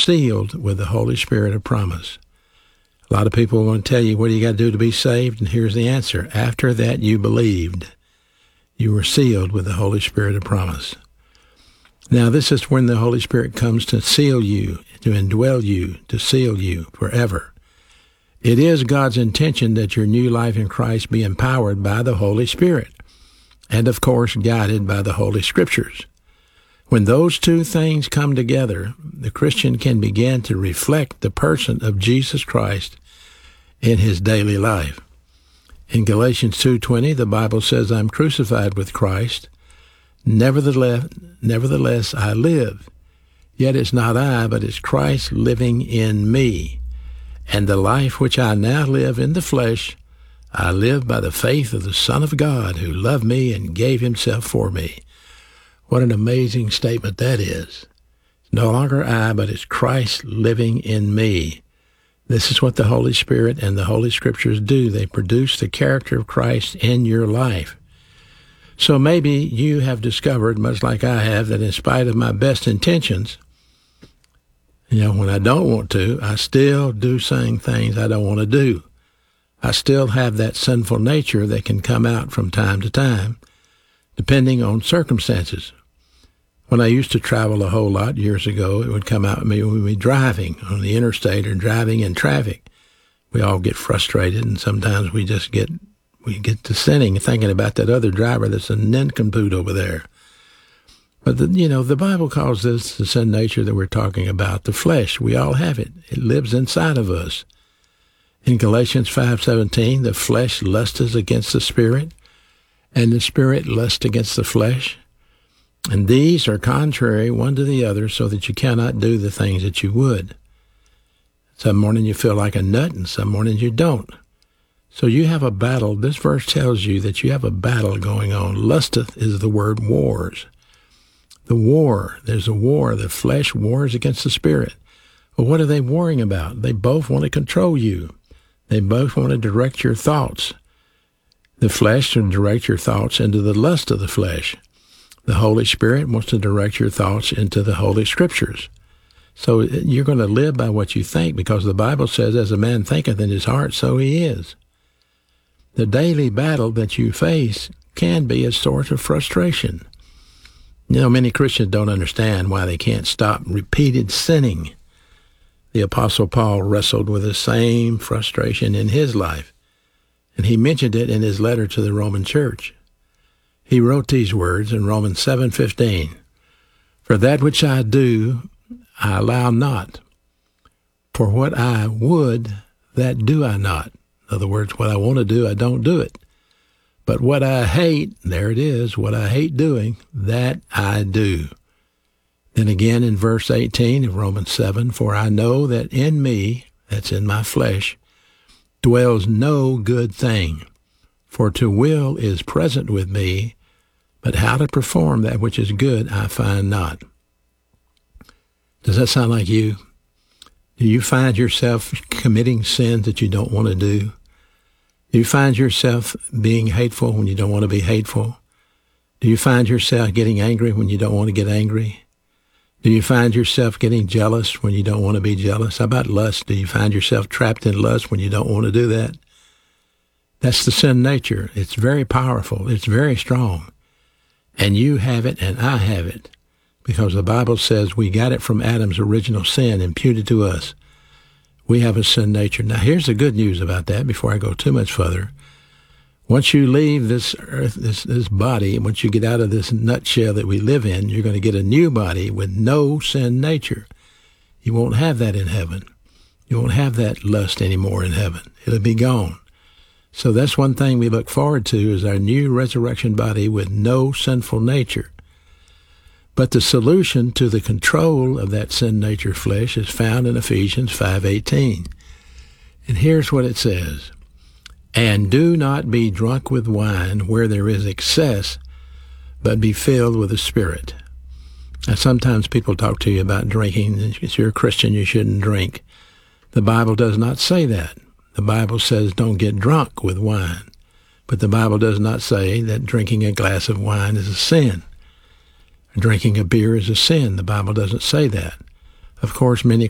sealed with the Holy Spirit of promise. A lot of people are going to tell you, what do you got to do to be saved? And here's the answer. After that you believed, you were sealed with the Holy Spirit of promise. Now, this is when the Holy Spirit comes to seal you, to indwell you, to seal you forever. It is God's intention that your new life in Christ be empowered by the Holy Spirit and, of course, guided by the Holy Scriptures. When those two things come together, the Christian can begin to reflect the person of Jesus Christ in his daily life. In Galatians 2:20, the Bible says, I'm crucified with Christ. Nevertheless, I live. Yet it's not I, but it's Christ living in me. And the life which I now live in the flesh, I live by the faith of the Son of God, who loved me and gave himself for me. What an amazing statement that is. It's no longer I, but it's Christ living in me. This is what the Holy Spirit and the Holy Scriptures do. They produce the character of Christ in your life. So maybe you have discovered, much like I have, that in spite of my best intentions, when I don't want to, I still do saying things I don't want to do. I still have that sinful nature that can come out from time to time, depending on circumstances. When I used to travel a whole lot years ago, it would come out at me when we were driving on the interstate or driving in traffic. We all get frustrated, and sometimes we get to sinning, thinking about that other driver that's a nincompoop over there. But, the Bible calls this the sin nature that we're talking about, the flesh. We all have it. It lives inside of us. In Galatians 5:17, the flesh lusts against the Spirit, and the Spirit lusts against the flesh. And these are contrary one to the other, so that you cannot do the things that you would. Some morning you feel like a nut, and some mornings you don't. So you have a battle. This verse tells you that you have a battle going on. Lusteth is the word wars. The war, there's a war. The flesh wars against the Spirit. Well, what are they warring about? They both want to control you. They both want to direct your thoughts. The flesh can direct your thoughts into the lust of the flesh. The Holy Spirit wants to direct your thoughts into the Holy Scriptures. So you're going to live by what you think, because the Bible says, as a man thinketh in his heart, so he is. The daily battle that you face can be a source of frustration. Many Christians don't understand why they can't stop repeated sinning. The Apostle Paul wrestled with the same frustration in his life, and he mentioned it in his letter to the Roman church. He wrote these words in Romans 7:15, For that which I do, I allow not. For what I would, that do I not. In other words, what I want to do, I don't do it. But what I hate, there it is, what I hate doing, that I do. Then again in verse 18 of Romans 7, For I know that in me, that's in my flesh, dwells no good thing. For to will is present with me, but how to perform that which is good I find not. Does that sound like you? Do you find yourself committing sins that you don't want to do? Do you find yourself being hateful when you don't want to be hateful? Do you find yourself getting angry when you don't want to get angry? Do you find yourself getting jealous when you don't want to be jealous? How about lust? Do you find yourself trapped in lust when you don't want to do that? That's the sin nature. It's very powerful. It's very strong. And you have it and I have it, because the Bible says we got it from Adam's original sin imputed to us. We have a sin nature. Now, here's the good news about that before I go too much further. Once you leave this earth, this body, once you get out of this nutshell that we live in, you're going to get a new body with no sin nature. You won't have that in heaven. You won't have that lust anymore in heaven. It'll be gone. So that's one thing we look forward to, is our new resurrection body with no sinful nature. But the solution to the control of that sin nature flesh is found in Ephesians 5:18. And here's what it says. And do not be drunk with wine where there is excess, but be filled with the Spirit. Now, sometimes people talk to you about drinking. If you're a Christian, you shouldn't drink. The Bible does not say that. The Bible says don't get drunk with wine. But the Bible does not say that drinking a glass of wine is a sin. Drinking a beer is a sin. The Bible doesn't say that. Of course, many